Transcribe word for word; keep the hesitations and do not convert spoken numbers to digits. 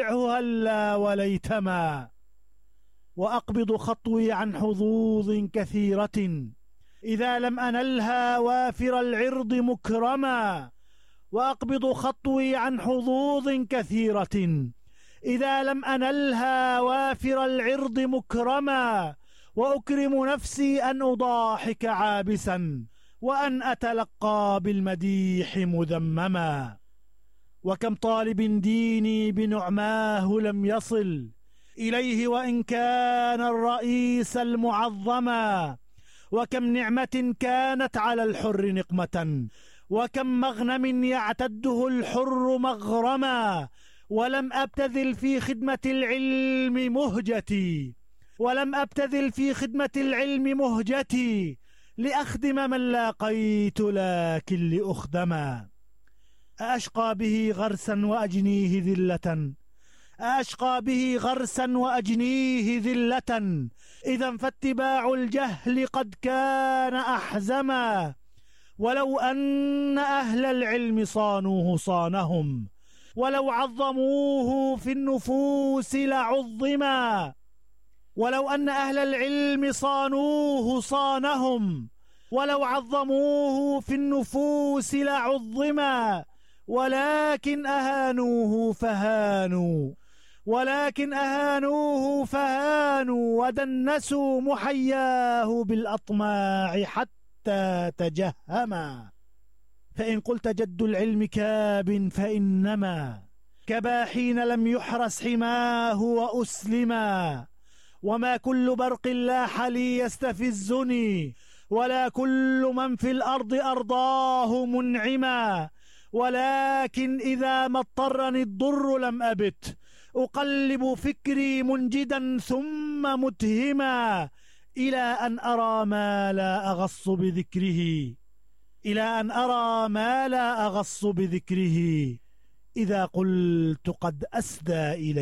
أودعه هلا وليتما. وأقبض خطوي عن حظوظ كثيرة إذا لم أنلها وافر العرض مكرما. وأقبض خطوي عن حظوظ كثيرة إذا لم أنلها وافر العرض مكرما. وأكرم نفسي أن أضاحك عابسا وأن أتلقى بالمديح مذمما. وكم طالب ديني بنعماه لم يصل إليه وإن كان الرئيس المعظما. وكم نعمة كانت على الحر نقمة وكم مغنم يعتده الحر مغرما. ولم أبتذل في خدمة العلم مهجتي ولم أبتذل في خدمة العلم مهجتي لأخدم من لاقيت لكن لأخدما. أشقى به غرسا وأجنيه ذلة أشقى به غرسا وأجنيه ذلة إذا فاتباع الجهل قد كان أحزما. ولو أن أهل العلم صانوه صانهم ولو عظموه في النفوس لعظما. ولو أن أهل العلم صانوه صانهم ولو عظموه في النفوس لعظما. ولكن أهانوه فهانوا ولكن أهانوه فهانوا ودنسوا محياه بالأطماع حتى تجهما. فإن قلت جد العلم كاب فإنما كبا حين لم يحرس حماه وأسلما. وما كل برق لاح لي يستفزني ولا كل من في الأرض أرضاه منعما. ولكن إذا ما اضطرني الضر لم أبت أقلب فكري منجدا ثم متهما إلى أن أرى ما لا أغص بذكره إلى أن أرى ما لا أغص بذكره إذا قلت قد أسدى إلي